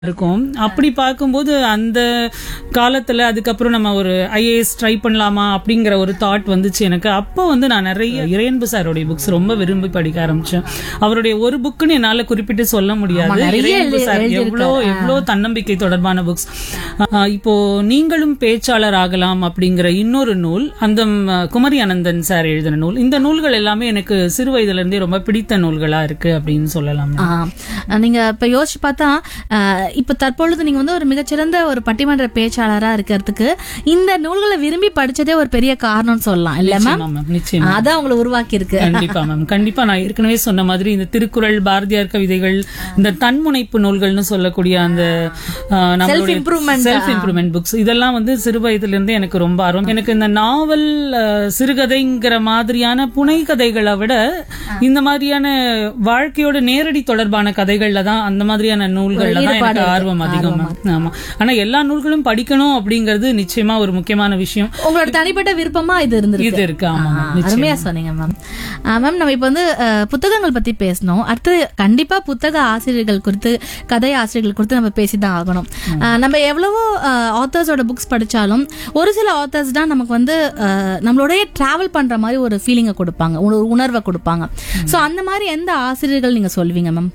இருக்கும். அப்படி பார்க்கும்போது அந்த காலத்துல அதுக்கப்புறம் நம்ம ஒரு ஐஏஎஸ் ட்ரை பண்ணலாமா அப்படிங்கிற ஒரு தாட் வந்துச்சு எனக்கு. அப்போ வந்து நான் நிறைய இறையன்பு சாரோடைய புக்ஸ் ரொம்ப விரும்பி படிக்க ஆரம்பிச்சேன். அவருடைய ஒரு புக்குன்னு என்னால குறிப்பிட்டு சொல்ல முடியாது. இறையன்பு சார் எவ்வளோ தன்னம்பிக்கை தொடர்பான புக்ஸ். இப்போ நீங்களும் பேச்சாளர் ஆகலாம் அப்படிங்கிற இன்னொரு நூல், அந்த குமரி அனந்தன் சார் எழுதின நூல். இந்த நூல்கள் எல்லாமே எனக்கு சிறு வயதுல இருந்தே ரொம்ப பிடித்த நூல்களா இருக்கு அப்படின்னு சொல்லலாம். நீங்க இப்ப யோசிச்சு பார்த்தா இப்ப தற்பொழுது நீங்க வந்து ஒரு மிகச்சிறந்த ஒரு பட்டிமன்ற பேச்சாளரா இருக்கிறதுக்கு இந்த நூல்களை விரும்பி படிச்சதே ஒரு பெரிய காரணம் சொல்லலாம் இல்ல மேம்? நிச்சயமா அதான் உங்களை உருவாக்கி இருக்கு. கண்டிப்பா மேம், கண்டிப்பா. நான் ஏற்கனவே சொன்ன மாதிரி இந்த திருக்குறள், பாரதியார் கவிதைகள், இந்த தன்முனைப்பு நூல்கள்னு சொல்லக்கூடிய அந்த செல்ஃப் இம்ப்ரூவ்மெண்ட் புக்ஸ், இதெல்லாம் வந்து சிறு வயதுல இருந்தே எனக்கு ரொம்ப ஆர்வம். எனக்கு இந்த நாவல், சிறுகதைங்கிற மாதிரியான புனை கதைகளை விட இந்த மாதிரியான வாழ்க்கையோட நேரடி தொடர்பான கதைகள்ல தான், அந்த மாதிரியான நூல்கள்ல தான் எனக்கு ஆர்வம் அதிகம். ஆமா, ஆனா எல்லா நூல்களும் படிக்கணும் அப்படிங்கிறது நிச்சயமா ஒரு முக்கியமான விஷயம். உங்களோட தனிப்பட்ட விருப்பமா இது இருக்கு. அருமையா சொன்னீங்க மேம். மேம், நம்ம இப்ப வந்து புத்தகங்கள் பத்தி பேசணும். அடுத்து கண்டிப்பா புத்தக ஆசிரியர்கள் குறித்து, கதை ஆசிரியர்கள் குறித்து நம்ம பேசிதான் ஆகணும். நம்ம எவ்வளவோ ஆத்தர்ஸோட புக்ஸ் படிச்சாலும் ஒரு சில ஆத்தர்ஸ் தான் நமக்கு வந்து நம்மளோடய டிராவல் பண்ற மாதிரி ஒரு ஃபீலிங்கை கொடுப்பாங்க, ஒரு உணர்வை கொடுப்பாங்க. சோ அந்த மாதிரி எந்த ஆசிரியர்கள் நீங்க சொல்வீங்க மேம்?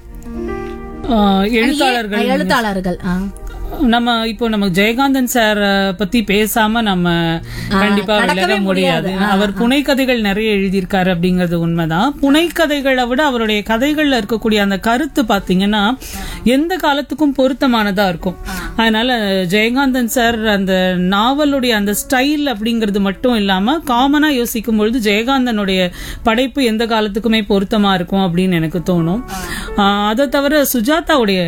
எழுத்தாளர்கள் நம்ம ஜெயகாந்தன் சார் பத்தி பேசாம நம்ம கண்டிப்பா விலக முடியாது. அவர் புனைக்கதைகள் நிறைய எழுதியிருக்காரு அப்படிங்கறது உண்மைதான். புனைக்கதைகளை விட அவருடைய கதைகள்ல இருக்கக்கூடிய அந்த கருத்து பாத்தீங்கன்னா எந்த காலத்துக்கும் பொருத்தமானதா இருக்கும். அதனால ஜெயகாந்தன் சார் அந்த நாவலுடைய அந்த ஸ்டைல் அப்படிங்கிறது மட்டும் இல்லாம காமனா யோசிக்கும் பொழுது ஜெயகாந்தனுடைய படைப்பு எந்த காலத்துக்குமே பொருத்தமா இருக்கும் அப்படின்னு எனக்கு தோணும். அதை தவிர சுஜாதாவுடைய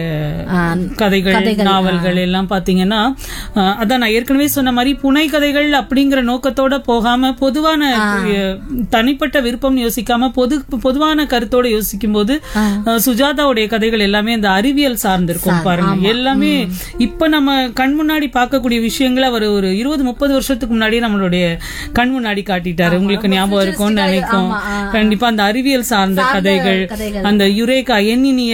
கதைகள், நாவல்கள் எல்லாம் பாத்தீங்கன்னா, அதான் நான் ஏற்கனவே சொன்ன மாதிரி புனை கதைகள் அப்படிங்கிற நோக்கத்தோட போகாம பொதுவான தனிப்பட்ட விருப்பம் யோசிக்காம பொதுவான கருத்தோட யோசிக்கும் போது சுஜாதாவுடைய கதைகள் எல்லாமே அந்த அறிவியல் சார்ந்திருக்கும். பாருங்க, எல்லாமே இப்ப நம்ம கண் முன்னாடி பார்க்கக்கூடிய விஷயங்களை அவர் ஒரு 20-30 வருஷத்துக்கு முன்னாடியே நம்மளுடைய கண் முன்னாடி காட்டிட்டாரு. உங்களுக்கு ஞாபகம் இருக்கும்னு நினைக்கும். கண்டிப்பா அந்த அறிவியல் சார்ந்த கதைகள், அந்த யுரேகா, எண்ணினிய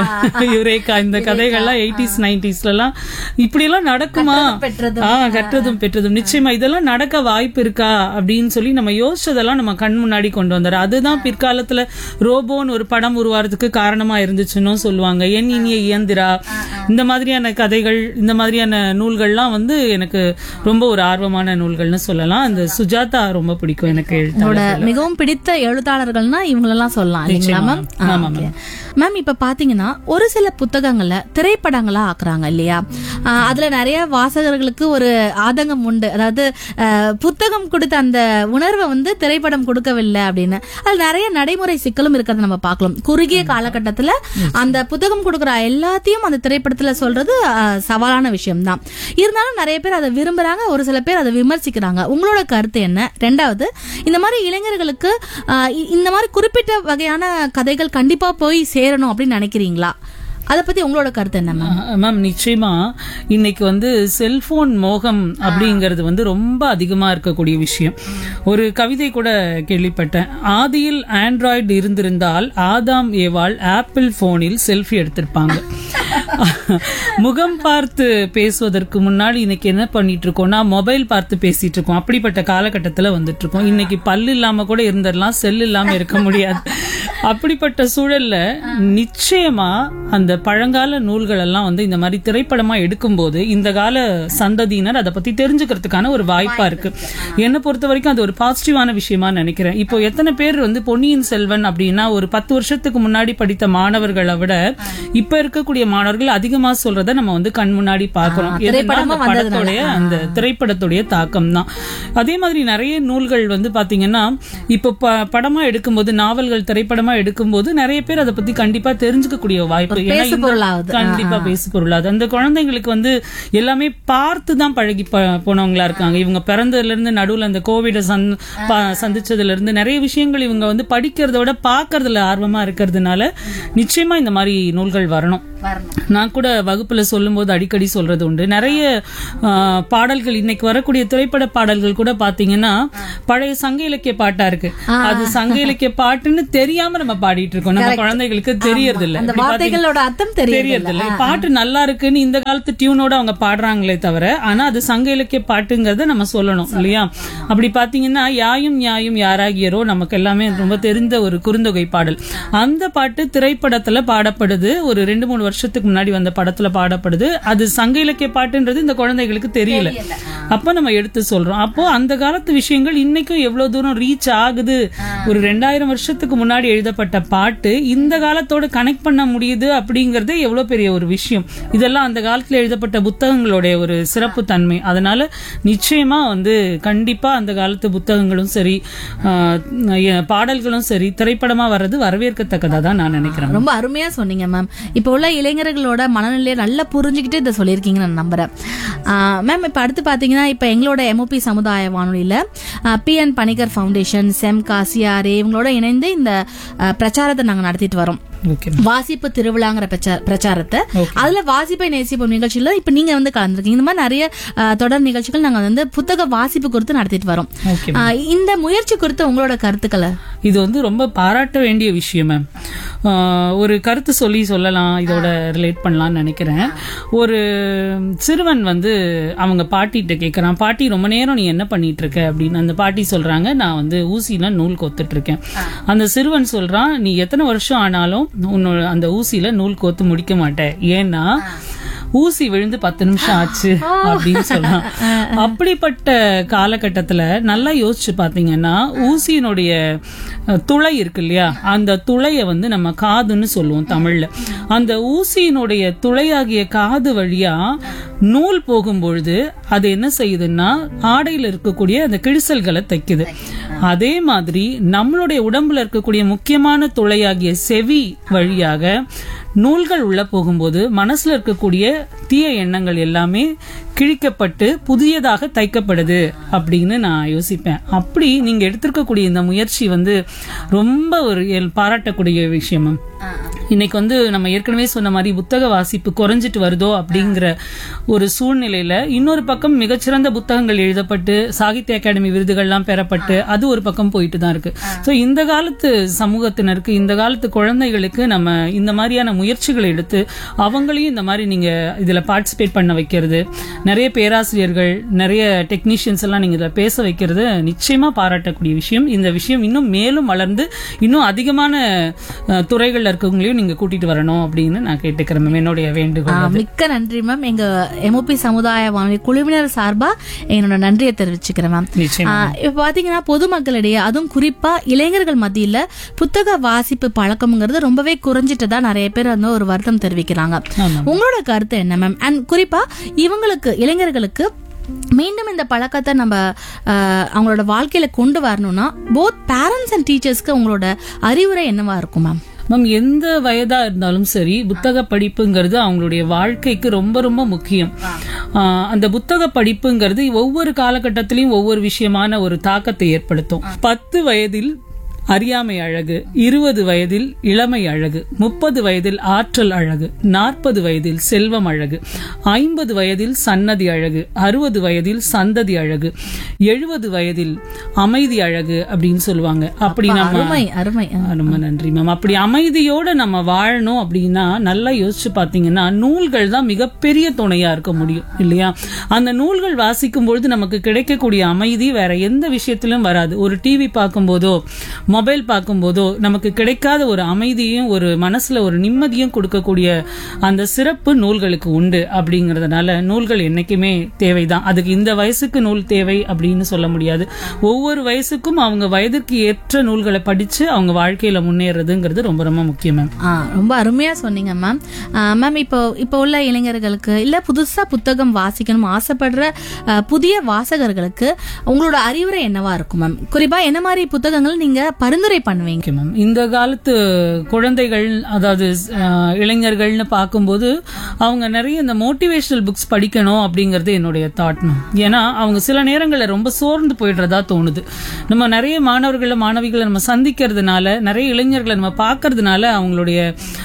யுரேகா, இந்த கதைகள்லாம் 80s 90s எல்லாம் இப்படி எல்லாம் நடக்குமா, கற்றதும் பெற்றதும், நிச்சயமா இதெல்லாம் நடக்க வாய்ப்பு இருக்கா அப்படின்னு சொல்லி நம்ம யோசிச்சதெல்லாம் நம்ம கண் முன்னாடி கொண்டு வந்தாரு. அதுதான் பிற்காலத்துல ரோபோன்னு ஒரு படம் உருவாறதுக்கு காரணமா இருந்துச்சுன்னு சொல்லுவாங்க. என் இனிய இயந்திரா, இந்த மாதிரியான கதைகள், இந்த மாதிரியான நூல்கள்லாம் வந்து எனக்கு ரொம்ப ஒரு ஆர்வமான நூல்கள்னு சொல்லலாம். அந்த சுஜாதா ரொம்ப பிடிக்கும் எனக்கு. மிகவும் பிடித்த எழுத்தாளர்கள்னா இவங்களெல்லாம் சொல்லலாம் மேம். இப்ப பாத்தீங்கன்னா ஒரு சில புத்தகங்களை திரைப்படங்களா ஆக்குறாங்க இல்லையா? அதுல நிறைய வாசகர்களுக்கு ஒரு ஆதங்கம் உண்டு. அதாவது புத்தகம் கொடுத்த அந்த உணர்வை வந்து திரைப்படம் கொடுக்கவில்லை அப்படின்னு. அது நிறைய நடைமுறை சிக்கலும் இருக்கிறத நம்ம பார்க்கலாம். குறுகிய காலகட்டத்துல அந்த புத்தகம் கொடுக்குற எல்லாத்தையும் அந்த திரைப்படத்துல சொல்றது சவாலான விஷயம் தான். இருந்தாலும் நிறைய பேர் அதை விரும்புறாங்க, ஒரு சில பேர் அதை விமர்சிக்கிறாங்க. உங்களோட கருத்து என்ன? ரெண்டாவது, இந்த மாதிரி இளைஞர்களுக்கு இந்த மாதிரி குறிப்பிட்ட வகையான கதைகள் கண்டிப்பா போய் சேரணும் அப்படின்னு நினைக்கிறீங்களா? அத பத்தி உங்களோட கருத்து என்ன மேம்? நிச்சயமா இன்னைக்கு வந்து செல்போன் மோகம் அப்படிங்கிறது வந்து ரொம்ப அதிகமா இருக்கக்கூடிய விஷயம். ஒரு கவிதை கூட கேள்விப்பட்டேன். ஆதியில் ஆண்ட்ராய்டு இருந்திருந்தால் ஆதாம் ஏவாள் ஆப்பிள் போனில் செல்ஃபி எடுத்திருப்பாங்க. முகம் பார்த்து பேசுவதற்கு முன்னாடி இன்னைக்கு என்ன பண்ணிட்டு இருக்கோம்னா மொபைல் பார்த்து பேசிட்டு இருக்கோம். அப்படிப்பட்ட காலகட்டத்துல வந்துட்டு இருக்கோம். இன்னைக்கு பல்லு இல்லாம கூட இருந்துடலாம், செல் இல்லாம இருக்க முடியாது. அப்படிப்பட்ட சூழல்ல நிச்சயமா அந்த பழங்கால நூல்கள் எல்லாம் வந்து இந்த மாதிரி திரைப்படமா எடுக்கும்போது இந்த கால சந்ததியினர் அதை பத்தி தெரிஞ்சுக்கிறதுக்கான ஒரு வாய்ப்பா இருக்கு. என்னை பொறுத்த வரைக்கும் அது ஒரு பாசிட்டிவான விஷயமா நினைக்கிறேன். இப்போ எத்தனை பேர் வந்து பொன்னியின் செல்வன் அப்படின்னா ஒரு 10 வருஷத்துக்கு முன்னாடி படித்த மாணவர்களை விட இப்ப இருக்கக்கூடிய மாணவர்கள் அதிகமா சொல்றத நம்ம வந்து கண் முன்னாடி பாக்குறோம். படத்துடைய அந்த திரைப்படத்துடைய தாக்கம் தான். அதே மாதிரி நிறைய நூல்கள் வந்து பாத்தீங்கன்னா இப்ப படமா எடுக்கும்போது, நாவல்கள் திரைப்படமா எடுக்கும்போது நிறைய பேர் அதை பத்தி கண்டிப்பா தெரிஞ்சுக்கக்கூடிய வாய்ப்பு. கண்டிப்பா பேசு பொருளாது. அந்த குழந்தைங்களுக்கு வந்து எல்லாமே பார்த்துதான் பழகி போனவங்களா இருக்காங்க. இவங்க பிறந்ததுல இருந்து நடுவுல அந்த கோவிட சந்திச்சதுல இருந்து நிறைய விஷயங்கள் இவங்க வந்து படிக்கிறத விட பாக்குறதுல ஆர்வமா இருக்கிறதுனால நிச்சயமா இந்த மாதிரி நூல்கள் வரணும். நான் கூட வகுப்புல சொல்லும்போது அடிக்கடி சொல்றது உண்டு. நிறைய பாடல்கள் இன்னைக்கு வரக்கூடிய திரைப்பட பாடல்கள் கூட பாத்தீங்கன்னா பழைய சங்க இலக்கிய பாட்டா இருக்கு. அது சங்க இலக்கிய பாட்டுன்னு தெரியாம நம்ம பாடிட்டு இருக்கோம். நம்ம குழந்தைகளுக்கு தெரியறது இல்ல, தெரியறது இல்ல. பாட்டு நல்லா இருக்குன்னு இந்த காலத்து டியூனோட அவங்க பாடுறாங்களே தவிர, ஆனா அது சங்க இலக்கிய பாட்டுங்கிறத நம்ம சொல்லணும் இல்லையா? அப்படி பாத்தீங்கன்னா யாயும் நியாயும் யாராகியரோ நமக்கு எல்லாமே ரொம்ப தெரிந்த ஒரு குறுந்தொகை பாடல். அந்த பாட்டு திரைப்படத்துல பாடப்படுது. ஒரு 2-3 வருஷத்துக்கு முன்னாடி வந்த படத்துல பாடப்படுது. அது சங்க இலக்கிய பாட்டுன்றது இந்த குழந்தைகளுக்கு தெரியல. அப்ப நம்ம எடுத்து சொல்றோம். அப்போ அந்த காலத்து விஷயங்கள் இன்னைக்கும் எவ்வளவு தூரம் ரீச் ஆகுது. ஒரு 2000 வருஷத்துக்கு முன்னாடி எழுதப்பட்ட பாட்டு இந்த காலத்தோட கனெக்ட் பண்ண முடியுது அப்படிங்கறது எவ்வளவு பெரிய ஒரு விஷயம். இதெல்லாம் அந்த காலத்துல எழுதப்பட்ட புத்தகங்களுடைய ஒரு சிறப்பு தன்மை. அதனால நிச்சயமா கண்டிப்பா அந்த காலத்து புத்தகங்களும் சரி, பாடல்களும் சரி, திரைப்படமா வர்றது வரவேற்கத்தக்கதா தான் நான் நினைக்கிறேன். ரொம்ப அருமையா சொன்னீங்க மேம். இப்ப உள்ள இளைஞர்களோட மனநிலையை நல்லா புரிஞ்சுக்கிட்டு இதை சொல்லியிருக்கீங்க நான் நம்புறேன். மேம் இப்ப அடுத்து பாத்தீங்கன்னா இப்ப எங்களோட எம்ஓபி சமுதாய வானொலியில PN பணிகர் ஃபவுண்டேஷன், செம்கா, CRA இவங்களோட இணைந்து இந்த பிரச்சாரத்தை நாங்க நடத்திட்டு வரோம். வாசிப்பு திருவிழாங்கிற பிரச்சாரத்தை, அதுல வாசிப்பை நேசிப்போம் நிகழ்ச்சியில இப்ப நீங்க கலந்துருக்கீங்க. இந்த மாதிரி நிறைய தொடர் நிகழ்ச்சிகள் நாங்க புத்தக வாசிப்பு குறித்து நடத்திட்டு வரோம். இந்த முயற்சி குறித்து உங்களோட கருத்துக்களை? இது ரொம்ப பாராட்ட வேண்டிய விஷயம் மேம். ஒரு கருத்து சொல்லலாம், இதோட ரிலேட் பண்ணலாம்னு நினைக்கிறேன். ஒரு சிறுவன் அவங்க பாட்டிகிட்ட கேட்கறான், பாட்டி ரொம்ப நேரம் நீ என்ன பண்ணிட்டு இருக்க அப்படின்னு. அந்த பாட்டி சொல்றாங்க, நான் ஊசியில நூல் கோத்துட்டு இருக்கேன். அந்த சிறுவன் சொல்றான், நீ எத்தனை வருஷம் ஆனாலும் உன்னோட அந்த ஊசியில நூல் கோத்து முடிக்க மாட்டேன், ஏன்னா ஊசி விழுந்து 10 நிமிஷம் ஆச்சு அப்படின்னு சொல்லலாம். அப்படிப்பட்ட காலகட்டத்துல நல்லா யோசிச்சு பாத்தீங்கன்னா, ஊசியினுடைய துளை இருக்கு இல்லையா, அந்த துளைய நம்ம காதுன்னு சொல்லுவோம் தமிழ்ல. அந்த ஊசியினுடைய துளையாகிய காது வழியா நூல் போகும்பொழுது அது என்ன செய்யுதுன்னா ஆடையில இருக்கக்கூடிய அந்த கிழிசல்களை தைக்குது. அதே மாதிரி நம்மளுடைய உடம்புல இருக்கக்கூடிய முக்கியமான துளையாகிய செவி வழியாக நூல்கள் உள்ள போகும்போது மனசுல இருக்கக்கூடிய தீய எண்ணங்கள் எல்லாமே கிழிக்கப்பட்டு புதியதாக தைக்கப்படுது அப்படின்னு நான் யோசிப்பேன். அப்படி நீங்க எடுத்திருக்கக்கூடிய இந்த முயற்சி ரொம்ப ஒரு பாராட்டக்கூடிய விஷயம். இன்னைக்கு நம்ம ஏற்கனவே சொன்ன மாதிரி புத்தக வாசிப்பு குறைஞ்சிட்டு வருதோ அப்படிங்கிற ஒரு சூழ்நிலையில இன்னொரு பக்கம் மிகச்சிறந்த புத்தகங்கள் எழுதப்பட்டு சாகித்ய அகாடமி விருதுகள்லாம் பெறப்பட்டு அது ஒரு பக்கம் போயிட்டு தான் இருக்கு. ஸோ இந்த காலத்து சமூகத்தினருக்கு, இந்த காலத்து குழந்தைகளுக்கு நம்ம இந்த மாதிரியான முயற்சிகளை எடுத்து அவங்களையும் இந்த மாதிரி நீங்க இதுல பார்ட்டிசிபேட் பண்ண வைக்கிறது, நிறைய பேராசிரியர்கள், நிறைய டெக்னீஷியன்ஸ் எல்லாம் நீங்க இதுல பேச வைக்கிறது நிச்சயமா பாராட்டக்கூடிய விஷயம். இந்த விஷயம் இன்னும் மேலும் வளர்ந்து இன்னும் அதிகமான துறைகள்ல இருக்கவங்களையும் நீங்க கூட்டிட்டு வரணும் அப்படின்னு நான் கேட்டுக்கிறேன் மேம். என்னுடைய வேண்டுகோள். மிக்க நன்றி மேம். எங்க எம்ஓபி சமுதாய வானொலி குழுவினர் சார்பா என்னோட நன்றியை தெரிவிச்சுக்கிறேன் மேம். இப்ப பாத்தீங்கன்னா பொதுமக்களிடையே, அதுவும் குறிப்பா இளைஞர்கள் மத்தியில புத்தக வாசிப்பு பழக்கம்ங்கிறது ரொம்பவே குறைஞ்சிட்டதா நிறைய பேர் ஒரு வருத்தம் தெரிவிக்கிறாங்க. உங்களோட கருத்து என்ன மேம்? அண்ட் குறிப்பா இவங்களுக்கு, இளைஞர்களுக்கு மீண்டும் இந்த பழக்கத்தை நம்ம அவங்களோட வாழ்க்கையில கொண்டு வரணும்னா போத் பேரண்ட்ஸ் அண்ட் டீச்சர்ஸ்க்கு உங்களோட அறிவுரை என்னவா இருக்கும் மேம்? மேம், எந்த வயதா இருந்தாலும் சரி புத்தக படிப்புங்கிறது அவங்களுடைய வாழ்க்கைக்கு ரொம்ப ரொம்ப முக்கியம். அந்த புத்தக படிப்புங்கிறது ஒவ்வொரு காலகட்டத்திலையும் ஒவ்வொரு விஷயமான ஒரு தாக்கத்தை ஏற்படுத்தும். 10 வயதில் அறியாமை அழகு, 20 வயதில் இளமை அழகு, 30 வயதில் ஆற்றல் அழகு, 40 வயதில் செல்வம் அழகு, 50 வயதில் சன்னதி அழகு, 60 வயதில் சந்ததி அழகு, 70 வயதில் அமைதி அழகு அப்படின்னு சொல்லுவாங்க. அப்படி ரொம்ப நன்றி மேம். அப்படி அமைதியோட நம்ம வாழணும் அப்படின்னா நல்லா யோசிச்சு பாத்தீங்கன்னா நூல்கள் தான் மிகப்பெரிய துணையா இருக்க முடியும் இல்லையா? அந்த நூல்கள் வாசிக்கும் பொழுது நமக்கு கிடைக்கக்கூடிய அமைதி வேற எந்த விஷயத்திலும் வராது. ஒரு டிவி பார்க்கும் போதோ மொபைல் பார்க்கும்போதோ நமக்கு கிடைக்காத ஒரு அமைதியும் ஒரு மனசுல ஒரு நிம்மதியும் கொடுக்கக்கூடிய அந்த சிறப்பு நூல்களுக்கு உண்டு. அப்படிங்கறதுனால நூல்கள் என்னைக்குமே தேவைதான். அதுக்கு இந்த வயசுக்கு நூல் தேவை அப்படின்னு சொல்ல முடியாது. ஒவ்வொரு வயசுக்கும் அவங்க வயதுக்கு ஏற்ற நூல்களை படிச்சு அவங்க வாழ்க்கையில முன்னேறதுங்கிறது ரொம்ப ரொம்ப முக்கியம் மேம். ரொம்ப அருமையா சொன்னீங்க மேம். மேம், இப்போ உள்ள இளைஞர்களுக்கு இல்ல புதுசா புத்தகம் வாசிக்கணும் ஆசைப்படுற புதிய வாசகர்களுக்கு உங்களோட அறிவுரை என்னவா இருக்கும் மேம்? குறிப்பா என்ன மாதிரி புத்தகங்கள் நீங்க பரிந்துரை பண்ணுவீங்க? மேம், இந்த காலத்து குழந்தைகள், அதாவது இளைஞர்கள்னு பார்க்கும்போது அவங்க நிறைய இந்த மோட்டிவேஷனல் புக்ஸ் படிக்கணும் அப்படிங்கறது என்னுடைய தாட் மேம். ஏன்னா அவங்க சில நேரங்களில் ரொம்ப சோர்ந்து போயிடுறதா தோணுது. நம்ம நிறைய மாணவிகளை நம்ம சந்திக்கிறதுனால, நிறைய இளைஞர்களை நம்ம பார்க்கறதுனால அவங்களுடைய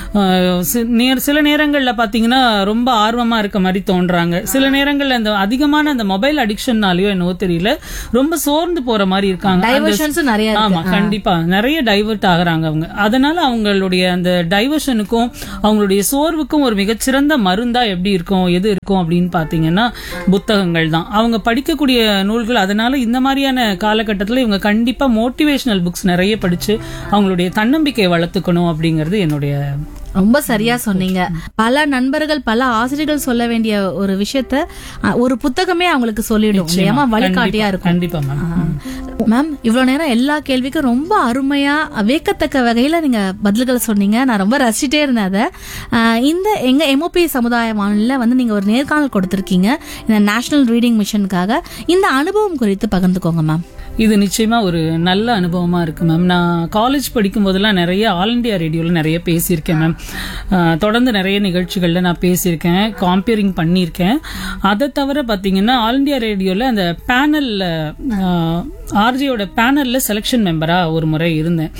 சில நேரங்கள்ல பாத்தீங்கன்னா ரொம்ப ஆர்வமா இருக்க மாதிரி தோன்றாங்க. சில நேரங்கள்ல அந்த அதிகமான அந்த மொபைல் அடிக்ஷன்னாலயோ என்னவோ தெரியல, ரொம்ப சோர்ந்து போற மாதிரி இருக்காங்க. ஆமா, கண்டிப்பா நிறைய டைவர்ட் ஆகுறாங்க அவங்க. அதனால அவங்களுடைய அந்த டைவர்ஷனுக்கும் அவங்களுடைய சோர்வுக்கும் ஒரு மிகச்சிறந்த மருந்தா எப்படி இருக்கும், எது இருக்கும் அப்படின்னு பாத்தீங்கன்னா புத்தகங்கள் தான். அவங்க படிக்கக்கூடிய நூல்கள். அதனால இந்த மாதிரியான காலகட்டத்தில் இவங்க கண்டிப்பா மோட்டிவேஷனல் புக்ஸ் நிறைய படிச்சு அவங்களுடைய தன்னம்பிக்கையை வளர்த்துக்கணும் அப்படிங்கிறது என்னுடைய. ரொம்ப சரியா சொன்னீங்க. பல நண்பர்கள், பல ஆசிரியர்கள் சொல்ல வேண்டிய ஒரு விஷயத்த ஒரு புத்தகமே அவங்களுக்கு சொல்லிடும், வழிகாட்டியா இருக்கும். கண்டிப்பா மேம், இவ்வளவு நேரம் எல்லா கேள்விக்கும் ரொம்ப அருமையா வியக்கத்தக்க வகையில நீங்க பதில்களை சொன்னீங்க. நான் ரொம்ப ரசிச்சிட்டே இருந்தேன் அதை. இந்த எங்க எம்ஓபி சமுதாய வானொலியில நீங்க ஒரு நேர்காணல் கொடுத்திருக்கீங்க இந்த நேஷனல் ரீடிங் மிஷனுக்காக. இந்த அனுபவம் குறித்து பகிர்ந்துக்கோங்க மேம். இது நிச்சயமா ஒரு நல்ல அனுபவமா இருக்கு மேம். நான் காலேஜ் படிக்கும் போதெல்லாம் நிறைய ஆல் இண்டியா ரேடியோல நிறைய பேசியிருக்கேன் மேம். தொடர்ந்து நிறைய நிகழ்ச்சிகள்ல நான் பேசியிருக்கேன், காம்பியரிங் பண்ணியிருக்கேன். அதை தவிர பாத்தீங்கன்னா ஆல் இண்டியா ரேடியோல அந்த பேனல்ல ஆர்ஜியோட பேனல்ல செலக்ஷன் மெம்பரா ஒரு முறை இருந்தேன்.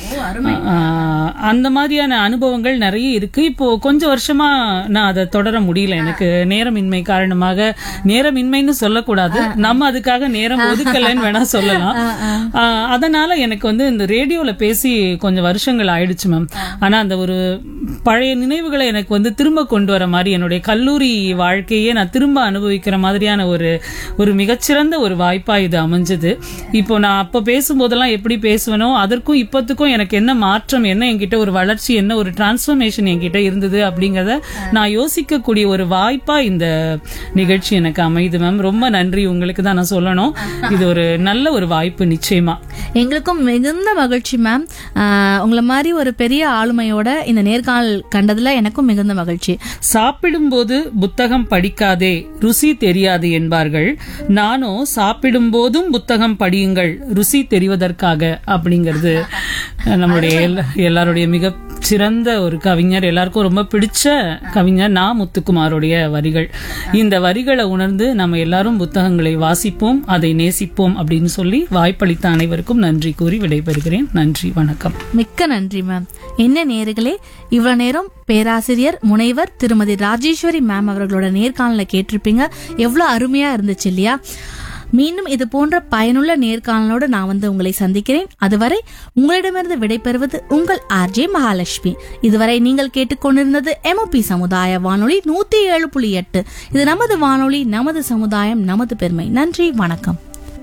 அந்த மாதிரியான அனுபவங்கள் நிறைய இருக்கு. இப்போ கொஞ்சம் வருஷமா நான் அதை தொடர முடியல, எனக்கு நேரமின்மை காரணமாக. நேரமின்மைன்னு சொல்லக்கூடாது, நம்ம அதுக்காக நேரம் ஒதுக்கலன்னு வேணா சொல்லலாம். அதனால எனக்கு இந்த ரேடியோல பேசி கொஞ்சம் வருஷங்கள் ஆயிடுச்சு மேம். ஆனா அந்த ஒரு பழைய நினைவுகளை எனக்கு திரும்ப கொண்டு வர மாதிரி, என்னுடைய கல்லூரி வாழ்க்கையே நான் திரும்ப அனுபவிக்கிற மாதிரியான ஒரு மிகச்சிறந்த ஒரு வாய்ப்பா இது அமைஞ்சது. இப்போ நான் அப்ப பேசும்போதெல்லாம் எப்படி பேசுவேனோ அதற்கும் இப்பத்துக்கும் எனக்கு என்ன மாற்றம், என்ன என்கிட்ட ஒரு வளர்ச்சி, என்ன ஒரு டிரான்ஸ்பர்மேஷன் என்கிட்ட இருந்தது அப்படிங்கறத நான் யோசிக்கக்கூடிய ஒரு வாய்ப்பா இந்த நிகழ்ச்சி எனக்கு அமையுது மேம். ரொம்ப நன்றி, உங்களுக்கு தான் நான் சொல்லணும். இது ஒரு நல்ல ஒரு வாய்ப்பு நிச்சயமா. எங்களுக்கும் மிகுந்த மகிழ்ச்சி மேம். உங்களை மாதிரி ஒரு பெரிய ஆளுமையோட இந்த நேர்காணல் கண்டதுல எனக்கும் மிகுந்த மகிழ்ச்சி. சாப்பிடும்போது புத்தகம் படிக்காதே, ருசி தெரியாது என்பார்கள். நானும் சாப்பிடும் போதும் புத்தகம் படியுங்கள், ருசி தெரிவதற்காக அப்படிங்கிறது நம்மளுடைய எல்லாருடைய மிக சிறந்த ஒரு கவிஞர், எல்லாருக்கும் ரொம்ப பிடிச்ச கவிஞர் நா. முத்துக்குமாரோடைய வரிகள். இந்த வரிகளை உணர்ந்து நம்ம எல்லாரும் புத்தகங்களை வாசிப்போம், அதை நேசிப்போம் அப்படின்னு சொல்லி வாய்ப்பளித்த அனைவருக்கும் நன்றி கூறி விடைபெறுகிறேன். நன்றி, வணக்கம். மிக்க நன்றி மேம். என்ன நேயர்களே, இவ்வளவு நேரம் பேராசிரியர் முனைவர் திருமதி ராஜேஸ்வரி மேம் அவர்களோட நேர்காணல கேட்டிருப்பீங்க. எவ்வளவு அருமையா இருந்துச்சு இல்லையா? மீண்டும் இது போன்ற பயனுள்ள நேர்காணலோடு நான் உங்களை சந்திக்கிறேன். அதுவரை உங்களிடமிருந்து விடைபெறுவது உங்கள் ஆர்ஜே மகாலட்சுமி. இதுவரை நீங்கள் கேட்டுக்கொண்டிருந்தது எம்ஓபி சமுதாய வானொலி 107.8. இது நமது வானொலி, நமது சமுதாயம், நமது பெருமை. நன்றி, வணக்கம்.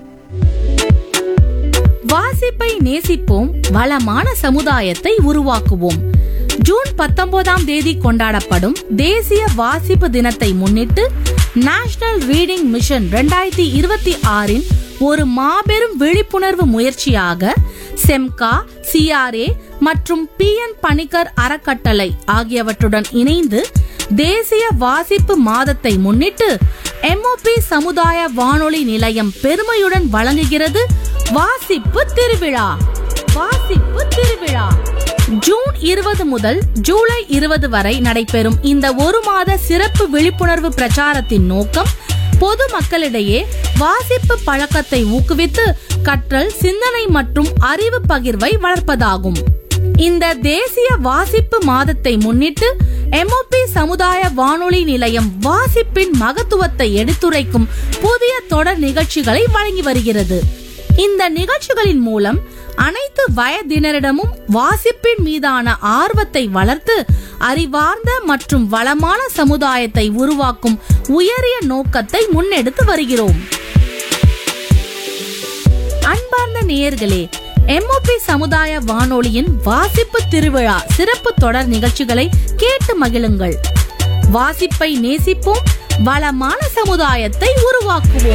வாசிப்பை நேசிப்போம், வளமான சமுதாயத்தை உருவாக்குவோம். ஜூன் 19ஆம் தேதி கொண்டாடப்படும் தேசிய வாசிப்பு தினத்தை முன்னிட்டு நேஷனல் ரீடிங் மிஷன் 2026 ஒரு மாபெரும் விழிப்புணர்வு முயற்சியாக செம்கா, சிஆர்ஏ மற்றும் PN பணிக்கர் அறக்கட்டளை ஆகியவற்றுடன் இணைந்து தேசிய வாசிப்பு மாதத்தை முன்னிட்டு எம்ஓபி சமுதாய வானொலி நிலையம் பெருமையுடன் வழங்குகிறது வாசிப்பு திருவிழா. வாசிப்பு திருவிழா ஜூன் 20 முதல் ஜூலை 20 வரை நடைபெறும் இந்த ஒரு மாத சிறப்பு விழிப்புணர்வு பிரச்சாரத்தின் நோக்கம் பொது மக்களிடையே வாசிப்பு பழக்கத்தை ஊக்குவித்து கற்றல், சிந்தனை மற்றும் அறிவு பகிர்வை வளர்ப்பதாகும். இந்த தேசிய வாசிப்பு மாதத்தை முன்னிட்டு எம்ஓபி சமுதாய வானொலி நிலையம் வாசிப்பின் மகத்துவத்தை எடுத்துரைக்கும் புதிய தொடர் நிகழ்ச்சிகளை வழங்கி வருகிறது. இந்த நிகழ்ச்சிகளின் மூலம் அனைத்து வயதினரிடமும் வாசிப்பின் மீதான ஆர்வத்தை வளர்த்து அறிவார்ந்த மற்றும் வளமான சமுதாயத்தை உருவாக்கும் உயரிய நோக்கத்தை முன்னெடுத்து வருகிறோம். அன்பார்ந்த நேயர்களே, எம்ஓபி சமுதாய வானொலியின் வாசிப்பு திருவிழா சிறப்பு தொடர் நிகழ்ச்சிகளை கேட்டு மகிழுங்கள். வாசிப்பை நேசிப்போம், வளமான சமுதாயத்தை உருவாக்குவோம்.